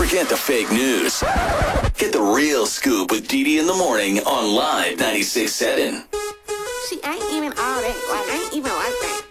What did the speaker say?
Forget the fake news. Get the real scoop with Dee Dee in the morning on Live 96.7. See, I ain't even all that. Like, I ain't even like that.